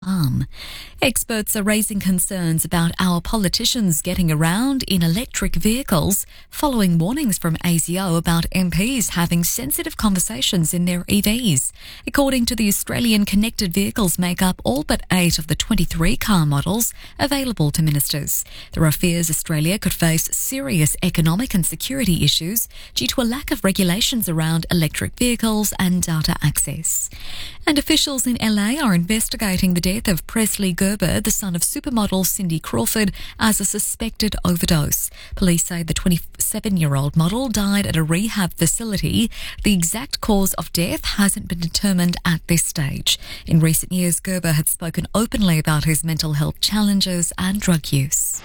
Experts are raising concerns about our politicians getting around in electric vehicles following warnings from ASIO about MPs having sensitive conversations in their EVs. According to the Australian, connected vehicles make up all but 8 of the 23 car models available to ministers. There are fears Australia could face serious economic and security issues due to a lack of regulations around electric vehicles and data access. And officials in LA are investigating the death of Presley Gerber, the son of supermodel Cindy Crawford, as a suspected overdose. Police say the 27-year-old model died at a rehab facility. The exact cause of death hasn't been determined at this stage. In recent years, Gerber had spoken openly about his mental health challenges and drug use.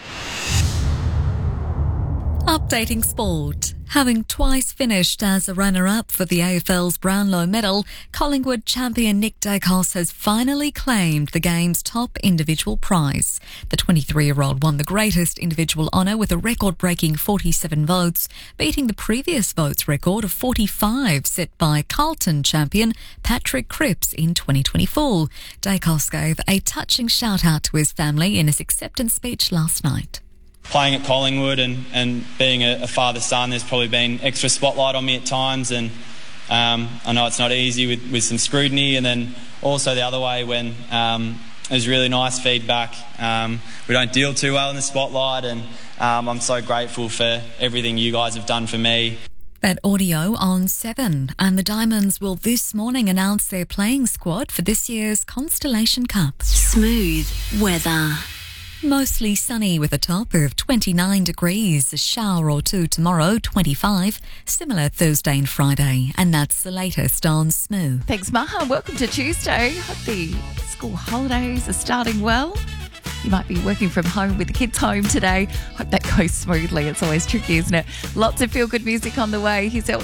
Updating sport. Having twice finished as a runner-up for the AFL's Brownlow medal, Collingwood champion Nick Daicos has finally claimed the game's top individual prize. The 23-year-old won the greatest individual honour with a record-breaking 47 votes, beating the previous votes record of 45 set by Carlton champion Patrick Cripps in 2024. Daicos gave a touching shout-out to his family in his acceptance speech last night. Playing at Collingwood and being a father-son, there's probably been extra spotlight on me at times, and I know it's not easy with some scrutiny, and then also the other way when there's really nice feedback. We don't deal too well in the spotlight, and I'm so grateful for everything you guys have done for me. That audio on 7, and the Diamonds will this morning announce their playing squad for this year's Constellation Cup. Smooth weather. Mostly sunny with a top of 29 degrees, a shower or two tomorrow, 25, similar Thursday and Friday. And that's the latest on Smooth. Thanks, Maha. Welcome to Tuesday. Hope the school holidays are starting well. You might be working from home with the kids home today. Hope that goes smoothly. It's always tricky, isn't it? Lots of feel-good music on the way. Here's Elton